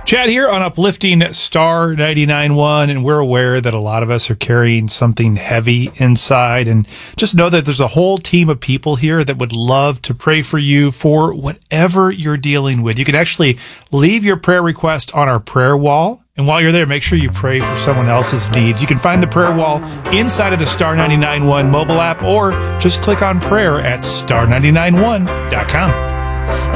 Chad here on Uplifting Star 99.1, and we're aware that a lot of us are carrying something heavy inside, and just know that there's a whole team of people here that would love to pray for you for whatever you're dealing with. You can actually leave your prayer request on our prayer wall, and while you're there, make sure you pray for someone else's needs. You can find the prayer wall inside of the Star 99.1 mobile app, or just click on prayer at star991.com.